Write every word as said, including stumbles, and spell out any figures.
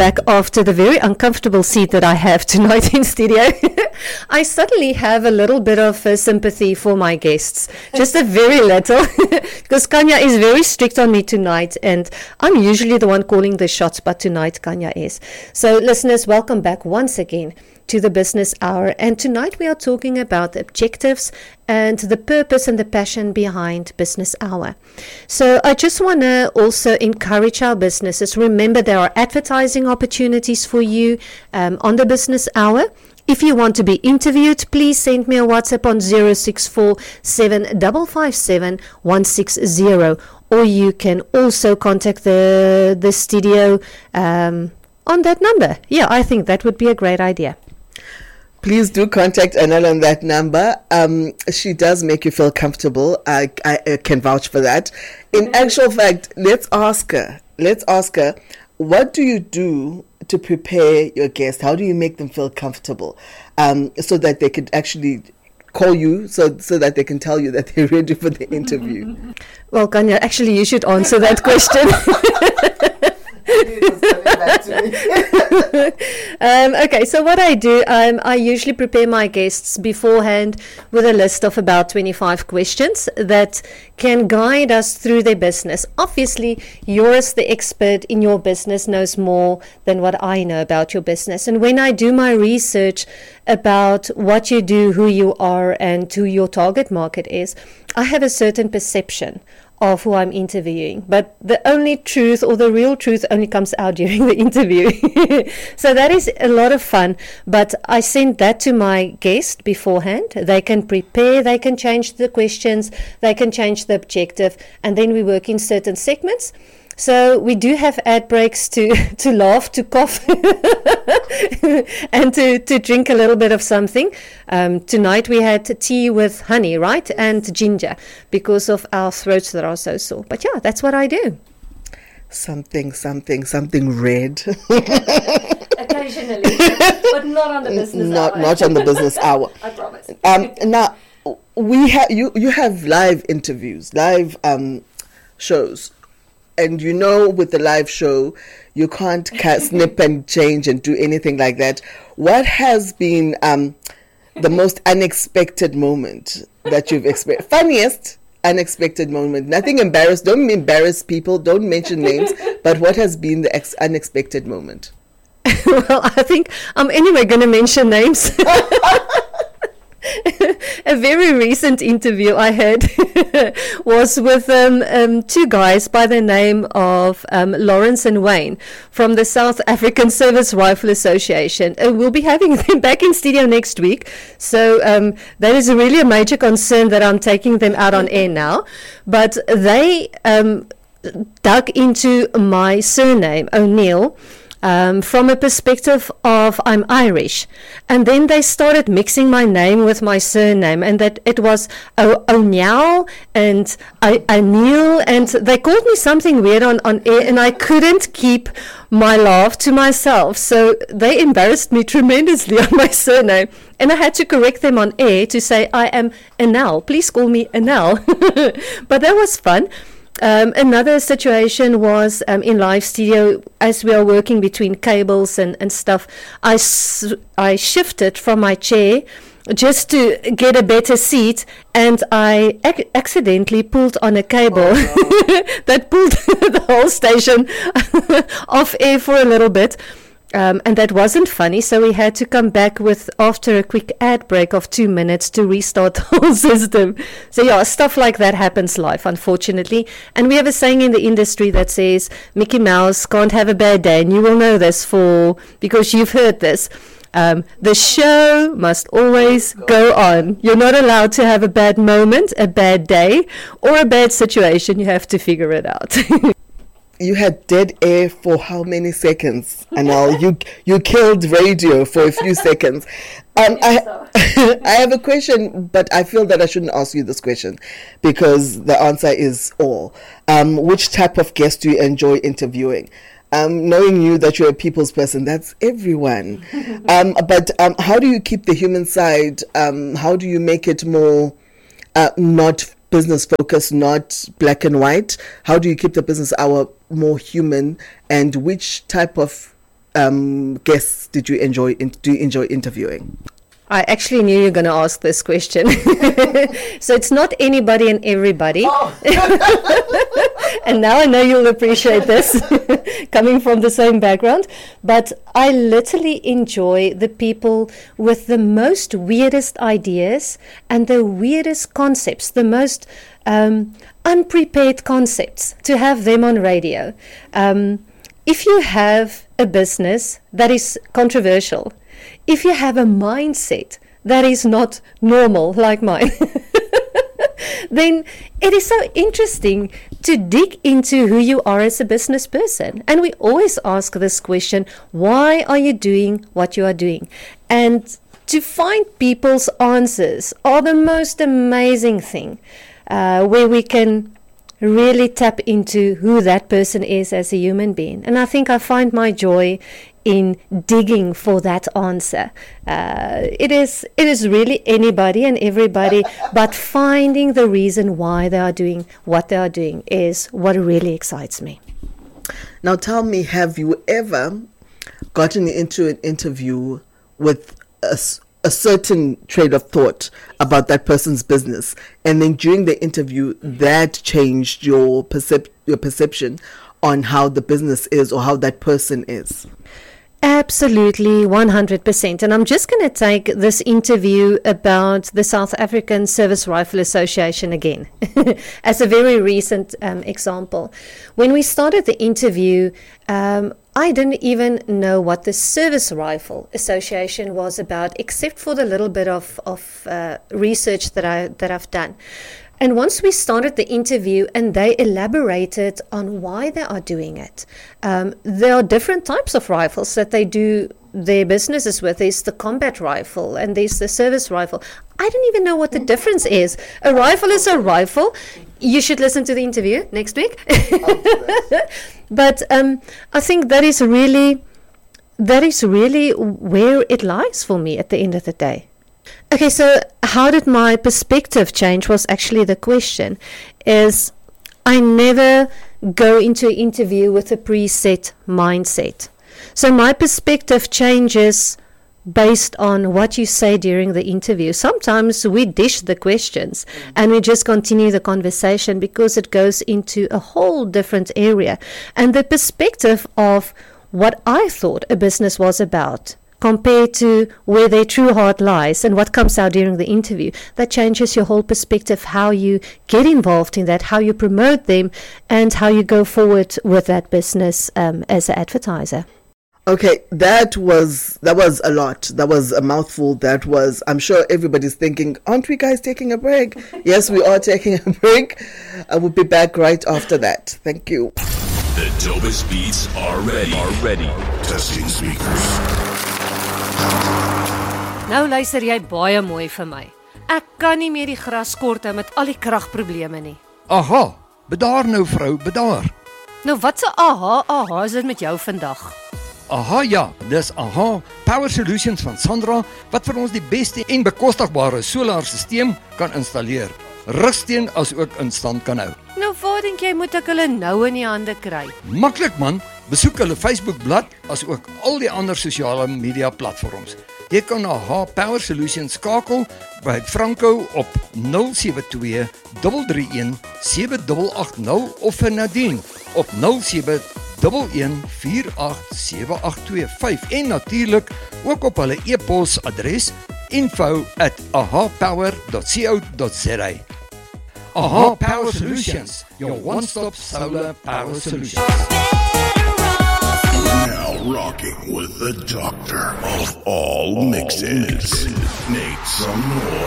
back after the very uncomfortable seat that I have tonight in studio. I suddenly have a little bit of uh, sympathy for my guests, just a very little, because Kanya is very strict on me tonight, and I'm usually the one calling the shots, but tonight Kanya is. So listeners, welcome back once again to the Business Hour, and tonight we are talking about objectives and the purpose and the passion behind Business Hour. So I just want to also encourage our businesses. Remember, there are advertising opportunities for you um, on the Business Hour. If you want to be interviewed, please send me a WhatsApp on zero six four seven five five seven one six zero, or you can also contact the the studio um, on that number. Yeah, I think that would be a great idea. Please do contact Anel on that number. Um, she does make you feel comfortable. I, I, I can vouch for that. In mm-hmm. actual fact, let's ask her. Let's ask her, what do you do to prepare your guests? How do you make them feel comfortable um, so that they could actually call you, so so that they can tell you that they're ready for the interview? Well, Kanya, actually, you should answer that question. um, okay, so what I do, um, I usually prepare my guests beforehand with a list of about twenty-five questions that can guide us through their business. Obviously, you as the expert in your business knows more than what I know about your business. And when I do my research about what you do, who you are, and who your target market is, I have a certain perception of who I'm interviewing, but the only truth or the real truth only comes out during the interview. So that is a lot of fun, but I send that to my guest beforehand. They can prepare, they can change the questions, they can change the objective, and then we work in certain segments. So we do have ad breaks to, to laugh, to cough, and to, to drink a little bit of something. Um, tonight we had tea with honey, right? And ginger, because of our throats that are so sore. But yeah, that's what I do. Something, something, something red. Occasionally, but not on the business not, hour. Not on the business hour. I promise. Um, now, we have you, you have live interviews, live um, shows. And you know, with the live show, you can't ca- snip and change and do anything like that. What has been um, the most unexpected moment that you've experienced? Funniest unexpected moment. Nothing embarrassed. Don't embarrass people. Don't mention names. But what has been the ex- unexpected moment? Well, I think I'm anyway going to mention names. A very recent interview I had was with um, um, two guys by the name of um, Lawrence and Wayne from the South African Service Rifle Association. And we'll be having them back in studio next week. So um, that is really a major concern that I'm taking them out on air now. But they um, dug into my surname, O'Neill, Um, from a perspective of I'm Irish. And then they started mixing my name with my surname, and that it was o- O'Neill and O'Neill, and they called me something weird on, on air, and I couldn't keep my laugh to myself. So they embarrassed me tremendously on my surname, and I had to correct them on air to say I am Anel. Please call me Anel. But that was fun. Um, another situation was um, in live studio, as we are working between cables and, and stuff, I, s- I shifted from my chair just to get a better seat, and I ac- accidentally pulled on a cable oh, no. that pulled the whole station off air for a little bit. Um, and that wasn't funny, so we had to come back with, after a quick ad break of two minutes, to restart the whole system. So yeah, stuff like that happens live, unfortunately. And we have a saying in the industry that says, Mickey Mouse can't have a bad day, and you will know this for, because you've heard this. Um, the show must always go on. You're not allowed to have a bad moment, a bad day, or a bad situation. You have to figure it out. You had dead air for how many seconds? And now you you killed radio for a few seconds. Um, I I have a question, but I feel that I shouldn't ask you this question because the answer is all. Um, which type of guest do you enjoy interviewing? Um, knowing you that you're a people's person, that's everyone. um, but um, how do you keep the human side? Um, how do you make it more uh, not business focused, not black and white? How do you keep the business hour more human? And which type of um, guests did you enjoy in, do you enjoy interviewing? I actually knew you were going to ask this question. So it's not anybody and everybody. Oh. And now I know you'll appreciate this, coming from the same background. But I literally enjoy the people with the most weirdest ideas and the weirdest concepts, the most um, unprepared concepts, to have them on radio. Um, if you have a business that is controversial, if you have a mindset that is not normal like mine, then it is so interesting to dig into who you are as a business person. And we always ask this question, why are you doing what you are doing? And to find people's answers are the most amazing thing, uh, where we can really tap into who that person is as a human being. And I think I find my joy in digging for that answer. Uh, it is it is really anybody and everybody, but finding the reason why they are doing what they are doing is what really excites me. Now tell me, have you ever gotten into an interview with a, a certain train of thought about that person's business, and then during the interview that changed your percep- your perception on how the business is or how that person is? Absolutely, one hundred percent. And I'm just going to take this interview about the South African Service Rifle Association again as a very recent um, example. When we started the interview, um, I didn't even know what the Service Rifle Association was about, except for the little bit of, of uh, research that, I, that I've done. And once we started the interview and they elaborated on why they are doing it, um, there are different types of rifles that they do their businesses with. There's the combat rifle and there's the service rifle. I don't even know what the difference is. A rifle is a rifle. You should listen to the interview next week. But um, I think that is really, that is really where it lies for me at the end of the day. Okay, so how did my perspective change was actually the question. Is I never go into an interview with a preset mindset. So my perspective changes based on what you say during the interview. Sometimes we dish the questions mm-hmm. and we just continue the conversation because it goes into a whole different area. And the perspective of what I thought a business was about compared to where their true heart lies and what comes out during the interview, that changes your whole perspective, how you get involved in that, how you promote them, and how you go forward with that business um, as an advertiser. Okay, that was that was a lot. That was a mouthful. That was, I'm sure everybody's thinking, aren't we guys taking a break? Yes, we are taking a break. I will be back right after that. Thank you. The dopest beats are ready. Are ready. Testing speakers. Nou luister jy baie mooi vir my. Ek kan nie meer die gras kort hou met al die kragprobleme nie. Aha, bedaar nou vrou, bedaar. Nou wat se aha, aha is dit met jou vandag? Aha ja, dis Aha Power Solutions van Sandra wat vir ons die beste en bekostigbare solarstelsel kan installeer. Rugsteen as ook in stand kan hou. Nou waar dink jy moet ek hulle nou in die hande kry? Maklik man, besoek hulle Facebookblad as ook al die ander sosiale media platforms. Jy kan na Aha Power Solutions skakel by Franco op nul sewe twee, drie drie een, sewe agt agt nul of vir Nadine op nul sewe een een, vier agt sewe agt twee vyf en natuurlik ook op hulle e-pos adres info at aha power dot co dot za. Aha Power Solutions, your one-stop solar power solution. Now rocking with the doctor of all mixes, Nate Sonora.